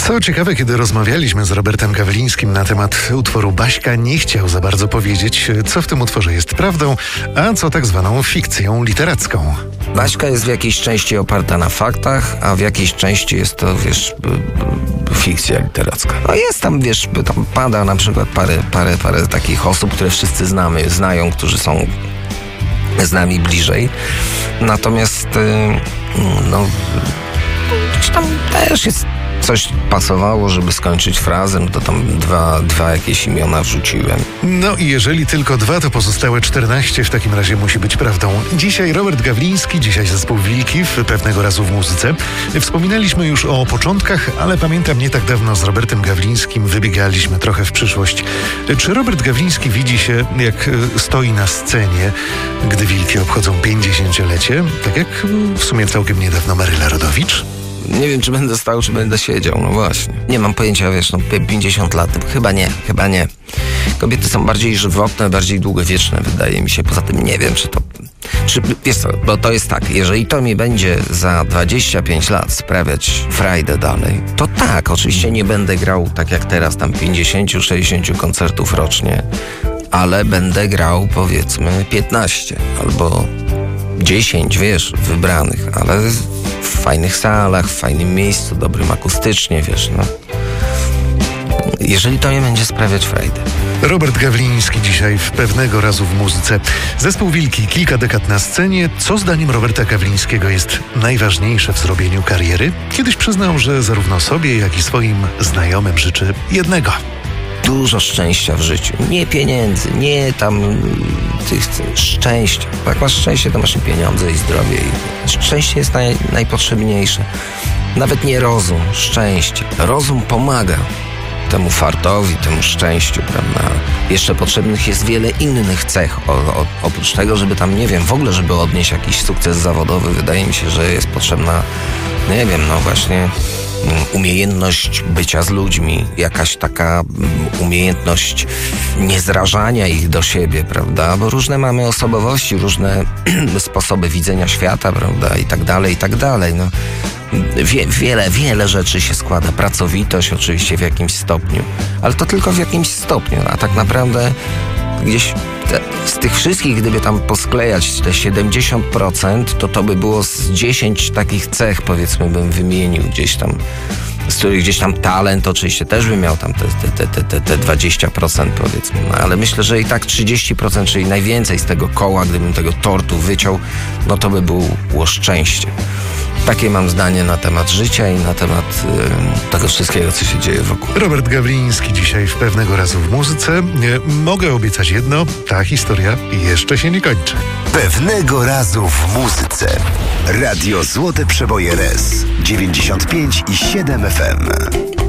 Co ciekawe, kiedy rozmawialiśmy z Robertem Gawlińskim na temat utworu Baśka, nie chciał za bardzo powiedzieć, co w tym utworze jest prawdą, a co tak zwaną fikcją literacką. Baśka jest w jakiejś części oparta na faktach, a w jakiejś części jest to, fikcja literacka. No jest tam, tam pada na przykład parę takich osób, które wszyscy znają, którzy są z nami bliżej. Natomiast gdzieś tam też jest coś pasowało, żeby skończyć frazę, to tam dwa jakieś imiona wrzuciłem. No i jeżeli tylko 2, to pozostałe 14 w takim razie musi być prawdą. Dzisiaj Robert Gawliński, dzisiaj zespół Wilki w Pewnego razu w muzyce. Wspominaliśmy już o początkach, ale pamiętam, nie tak dawno z Robertem Gawlińskim wybiegaliśmy trochę w przyszłość. Czy Robert Gawliński widzi się, jak stoi na scenie, gdy Wilki obchodzą 50-lecie? Tak jak w sumie całkiem niedawno Maryla Rodowicz? Nie wiem, czy będę stał, czy będę siedział, no właśnie. Nie mam pojęcia, 50 lat, chyba nie. Kobiety są bardziej żywotne, bardziej długowieczne, wydaje mi się. Poza tym nie wiem, wiesz co, bo to jest tak, jeżeli to mi będzie za 25 lat sprawiać frajdę dalej, to tak, oczywiście nie będę grał tak jak teraz, tam 50-60 koncertów rocznie, ale będę grał powiedzmy 15 albo 10, wybranych, ale w fajnych salach, w fajnym miejscu, dobrym akustycznie, jeżeli to nie będzie sprawiać frajdę. Robert Gawliński dzisiaj w Pewnego razu w muzyce. Zespół Wilki, kilka dekad na scenie. Co zdaniem Roberta Gawlińskiego jest najważniejsze w zrobieniu kariery? Kiedyś przyznał, że zarówno sobie, jak i swoim znajomym życzy jednego. Dużo szczęścia w życiu. Nie pieniędzy, nie tam szczęścia. Jak masz szczęście, to masz i pieniądze, i zdrowie. Szczęście jest najpotrzebniejsze. Nawet nie rozum, szczęście. Rozum pomaga temu fartowi, temu szczęściu, prawda? Jeszcze potrzebnych jest wiele innych cech. Oprócz tego, żeby tam, w ogóle, żeby odnieść jakiś sukces zawodowy, wydaje mi się, że jest potrzebna, właśnie umiejętność bycia z ludźmi, jakaś taka umiejętność niezrażania ich do siebie, prawda? Bo różne mamy osobowości, różne sposoby widzenia świata, prawda? I tak dalej. No. Wiele rzeczy się składa. Pracowitość oczywiście w jakimś stopniu, ale to tylko w jakimś stopniu, a tak naprawdę gdzieś z tych wszystkich, gdyby tam posklejać te 70%, to by było z 10 takich cech, powiedzmy, bym wymienił gdzieś tam, z których gdzieś tam talent oczywiście też by miał tam te 20%, powiedzmy. No, ale myślę, że i tak 30%, czyli najwięcej z tego koła, gdybym tego tortu wyciął, no to by było szczęście. Takie mam zdanie na temat życia i na temat tego wszystkiego, co się dzieje wokół. Robert Gawliński dzisiaj w Pewnego razu w muzyce. Mogę obiecać jedno, ta historia jeszcze się nie kończy. Pewnego razu w muzyce. Radio Złote Przeboje RS 95,7 FM.